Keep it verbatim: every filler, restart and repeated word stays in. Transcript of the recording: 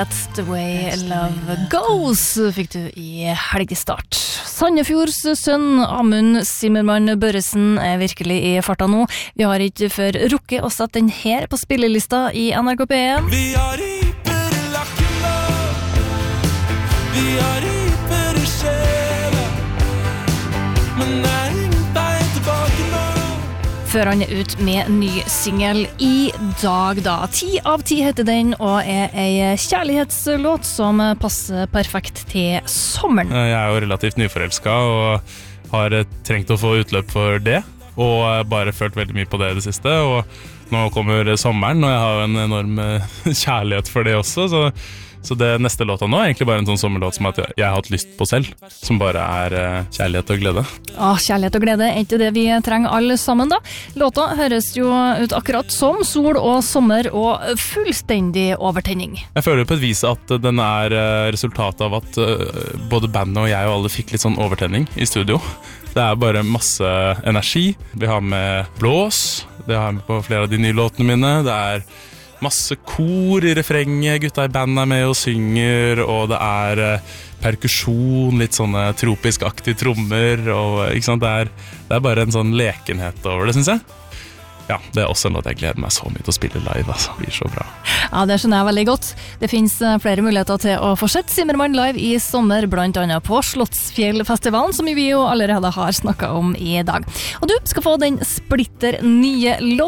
That's the way love goes, fikk du i helgestart. Sandefjords sønn Amund Zimmermann Børresen er virkelig i farta nå. Vi har ikke før rukket å sette den her på spillelista i N R K P én. Vi har riper i lakken nå. Vi har riper i sjela. Men det er ingen vei tilbake nå. Før han er ut med ny single i dag da. Ti av ti heter den, og er en kjærlighetslåt som passer perfekt til sommeren. Jeg er jo relativt nyforelsket og har trengt å få utløp for det, og bare følt veldig mye på det i det siste, og nå kommer sommeren, og jeg har en enorm kjærlighet for det også, så Så det neste låta nå er egentlig bare en sånn sommerlåt som at jeg har hatt lyst på selv, som bare er uh, kjærlighet og glede. Ah, kjærlighet og glede er ikke det vi trenger alle sammen da. Låta høres jo ut akkurat som sol og sommer og fullstendig overtenning. Jeg føler på et vis at den er uh, resultatet av at uh, både bandet og jeg og alle fikk litt sånn overtenning i studio. Det er bare masse energi. Vi har med blås, det har jeg med på flere av de nye låtene mine. Det er masse kor i refrenget, gutta i band er med og synger, og det er uh, perkusjon, litt sånne tropisk-aktige trommer, og ikke sant, det er, det er bare en sånn lekenhet over det, synes jeg. Ja, det er også en låt jeg gleder meg så mye til å spille live, altså. Det blir så bra. Ja, det skjønner jeg veldig godt. Det finnes flere muligheter til å fortsette Zimmermann live i sommer, blant annet på Slottsfjellfestivalen, som vi jo allerede har snakket om i dag. Og du skal få den splitter nye låt